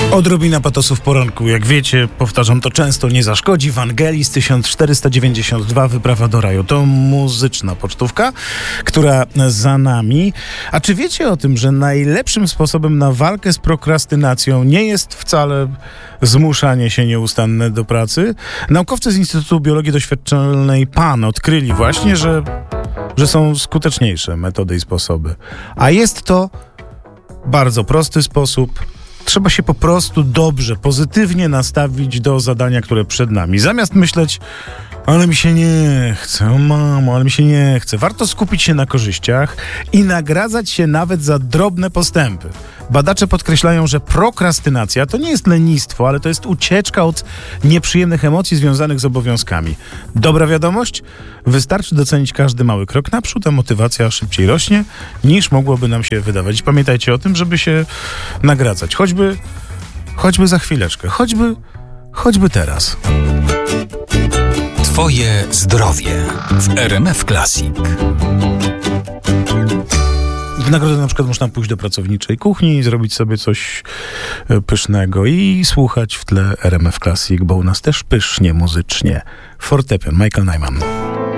Odrobina patosu w poranku, jak wiecie, powtarzam to często, nie zaszkodzi. Vangelis 1492, wyprawa do raju. To muzyczna pocztówka, która za nami. A czy wiecie o tym, że najlepszym sposobem na walkę z prokrastynacją nie jest wcale zmuszanie się nieustanne do pracy? Naukowcy z Instytutu Biologii Doświadczalnej PAN odkryli właśnie, że są skuteczniejsze metody i sposoby. A jest to bardzo prosty sposób. Trzeba się po prostu dobrze, pozytywnie nastawić do zadania, które przed nami. Zamiast myśleć, ale mi się nie chce, o mamo, ale mi się nie chce. Warto skupić się na korzyściach i nagradzać się nawet za drobne postępy. Badacze podkreślają, że prokrastynacja to nie jest lenistwo, ale to jest ucieczka od nieprzyjemnych emocji związanych z obowiązkami. Dobra wiadomość? Wystarczy docenić każdy mały krok naprzód, a motywacja szybciej rośnie, niż mogłoby nam się wydawać. Pamiętajcie o tym, żeby się nagradzać. Choćby za chwileczkę. Choćby teraz. Twoje zdrowie w RMF Classic. W nagrodę na przykład można pójść do pracowniczej kuchni i zrobić sobie coś pysznego i słuchać w tle RMF Classic, bo u nas też pysznie muzycznie. Fortepian, Michael Nyman.